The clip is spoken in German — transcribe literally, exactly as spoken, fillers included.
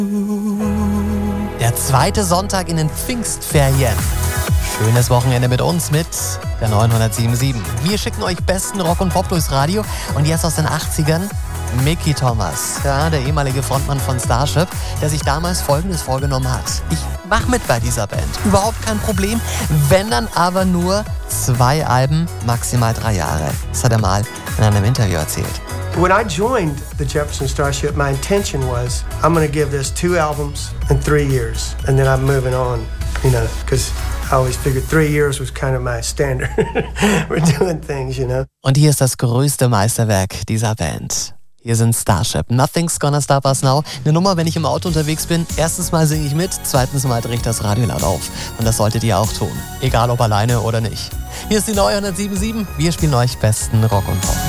Der zweite Sonntag in den Pfingstferien. Schönes Wochenende mit uns, mit der neunhundertsieben Komma sieben. Wir schicken euch besten Rock und Pop durchs Radio. Und jetzt aus den achtzigern, Mickey Thomas, ja, der ehemalige Frontmann von Starship, der sich damals Folgendes vorgenommen hat. Ich mach mit bei dieser Band. Überhaupt kein Problem, wenn dann aber nur zwei Alben, maximal drei Jahre. Das hat er mal in einem Interview erzählt. When I joined the Jefferson Starship, my intention was, I'm going to give this two albums in three years, and then I'm moving on, you know, because I always figured three years was kind of my standard for doing things, you know. Und hier ist das größte Meisterwerk dieser Band. Hier sind Starship. Nothing's Gonna Stop Us Now. Eine Nummer, wenn ich im Auto unterwegs bin. Erstens mal singe ich mit, zweitens mal drehe ich das Radio laut auf. Und das solltet ihr auch tun. Egal ob alleine oder nicht. Hier ist die neunhundertsieben Komma sieben. Wir spielen euch besten Rock und Pop.